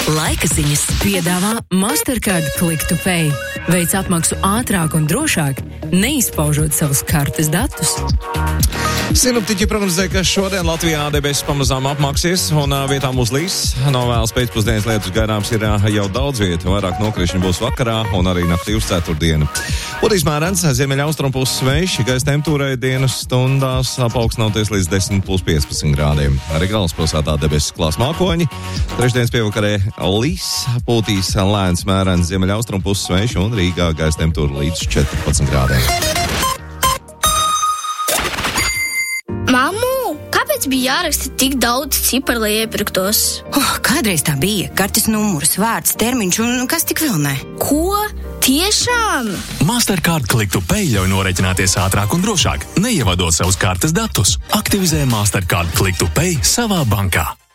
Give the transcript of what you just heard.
Laika ziņas piedāvā Mastercard Click to Pay. Veic apmaksu ātrāk un drošāk, neizpaužot savus kartes datus. Sinoptiķi prognozē, ka šodien Latvijā debesis pamazām apmaksies un vietām uzlīs. No vēlas pēcpusdienas lietus gaidāms ir jau daudz vietu, vairāk nokrišņi būs vakarā un arī naktī uz ceturtdienu. Ūdens mērens, ziemeļaustrum puses vējš, gaisa temperatūrai dienas stundās paaugstināties līdz 10+15 grādiem. Arī galvaspilsētā debesis klās mākoņi. Trešdienas pievakarē lis, pūtīs lēns mērens, ziemeļaustrum puses vējš un Rīgā gaisa temperatūra līdz 14 grādiem. Mammu, kāpēc bija jāraksta tik daudz ciparu, lai iepirktos? Kādreiz tā bija. Kartes numurs, vārds, termiņš un kas tik vēl ne. Ko? Tiešām? Mastercard Click to Pay ļauj norēķināties ātrāk un drošāk, neievadot savus kartes datus. Aktivizē Mastercard Click to Pay savā bankā.